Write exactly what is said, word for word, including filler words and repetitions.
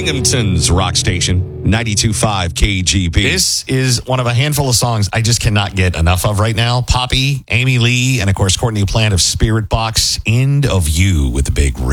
Binghamton's rock station, ninety-two point five K G B. This is one of a handful of songs I just cannot get enough of right now. Poppy, Amy Lee, and of course Courtney Plant of Spirit Box. End of You with the big ring.